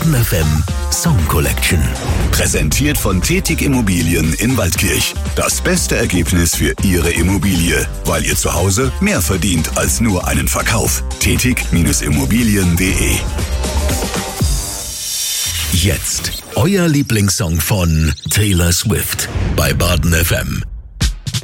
Baden FM Song Collection. Präsentiert von Tetig Immobilien in Waldkirch. Das beste Ergebnis für Ihre Immobilie, weil ihr zu Hause mehr verdient als nur einen Verkauf. Tetig-Immobilien.de. Jetzt euer Lieblingssong von Taylor Swift bei Baden FM.